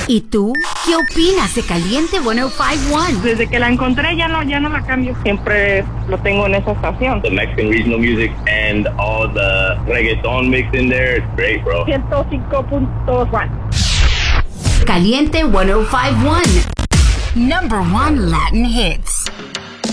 ¿Y tú? ¿Qué opinas de Caliente 105.1? Desde que la encontré ya no la cambio. Siempre lo tengo en esa estación. The Mexican regional music and all the reggaeton mixed in there. It's great, bro. 105.1. Caliente 105.1. Number 1 Latin hits.